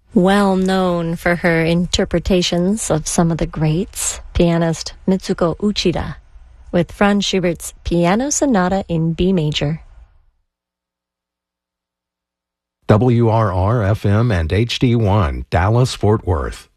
Well known for her interpretations of some of the greats, pianist Mitsuko Uchida, with Franz Schubert's Piano Sonata in B major. WRR-FM and HD1, Dallas-Fort Worth.